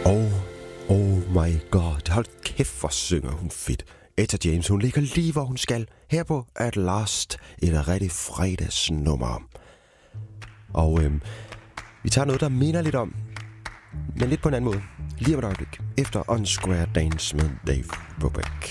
Oh my god, hold kæft, hvor synger hun fedt. Etta James, hun ligger lige, hvor hun skal. Her på At Last, et rigtig fredagsnummer. Og vi tager noget, der minder lidt om, men lidt på en anden måde. Lige om et øjeblik, efter On Square Dance med Dave Brubeck.